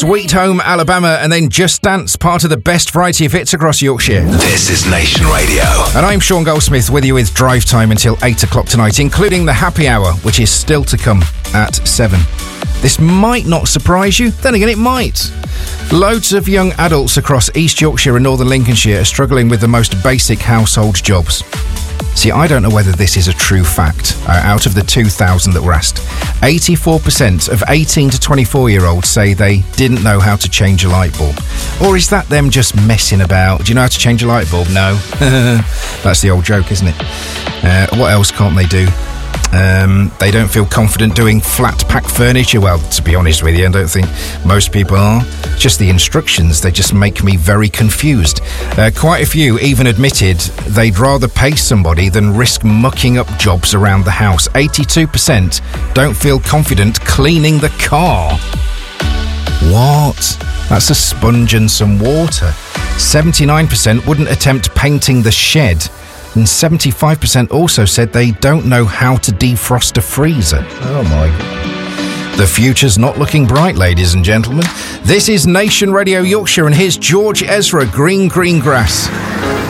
Sweet Home Alabama, and then Just Dance, part of the best variety of hits across Yorkshire. This is Nation Radio. And I'm Sean Goldsmith with you with Drive Time until 8 o'clock tonight, including the happy hour, which is still to come at 7. This might not surprise you, then again it might. Loads of young adults across East Yorkshire and Northern Lincolnshire are struggling with the most basic household jobs. See, I don't know whether this is a true fact. Out of the 2,000 that were asked, 84% of 18 to 24-year-olds say they didn't know how to change a light bulb. Or is that them just messing about? Do you know how to change a light bulb? No. That's the old joke, isn't it? What else can't they do? They don't feel confident doing flat pack furniture. Well, to be honest with you, I don't think most people are. Just the instructions, they just make me very confused. Quite a few even admitted they'd rather pay somebody than risk mucking up jobs around the house. 82% don't feel confident cleaning the car. What? That's a sponge and some water. 79% wouldn't attempt painting the shed. And 75% also said they don't know how to defrost a freezer. Oh my God. The future's not looking bright, ladies and gentlemen. This is Nation Radio Yorkshire, and here's George Ezra, Green Green Grass.